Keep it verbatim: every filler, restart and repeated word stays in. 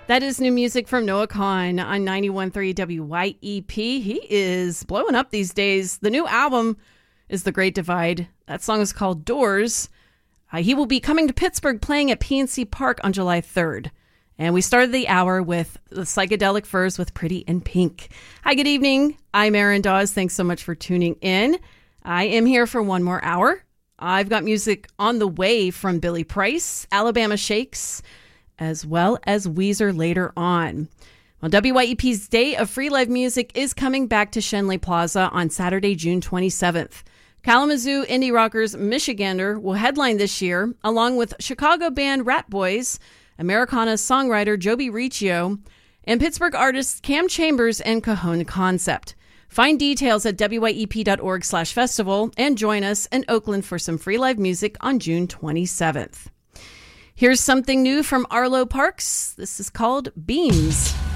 That is new music from Noah Kahan on ninety-one point three W Y E P. He is blowing up these days. The new album is The Great Divide. That song is called Doors. Uh, he will be coming to Pittsburgh playing at P N C Park on July third. And we started the hour with the Psychedelic Furs with Pretty in Pink. Hi, good evening. I'm Erin Dawes. Thanks so much for tuning in. I am here for one more hour. I've got music on the way from Billy Price, Alabama Shakes, as well as Weezer later on. Well, W Y E P's Day of Free Live Music is coming back to Schenley Plaza on Saturday, June twenty-seventh. Kalamazoo indie rockers Michigander will headline this year, along with Chicago band Rat Boys, Americana songwriter Joby Riccio, and Pittsburgh artists Cam Chambers and Cajon Concept. Find details at W Y E P dot org slash festival and join us in Oakland for some free live music on June twenty-seventh. Here's something new from Arlo Parks. This is called Beams.